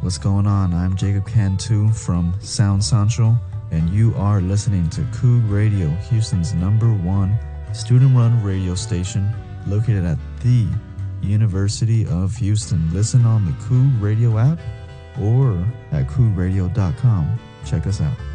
What's going on? I'm Jacob Cantu from Sound Central, and you are listening to Coog Radio, Houston's #1 student-run radio station located at the University of Houston. Listen on the Coog Radio app or at coogradio.com. Check us out.